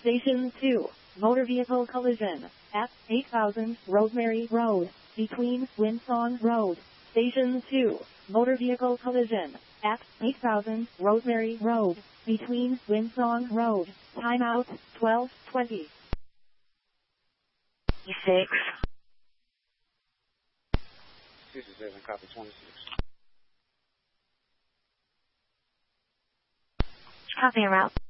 Station 2, motor vehicle collision, at 8000 Rosemary Road, between Winsong Road. Station 2, motor vehicle collision, at 8000 Rosemary Road, between Winsong Road. Timeout, 12:20. 26. 67, copy 26. Copy en route.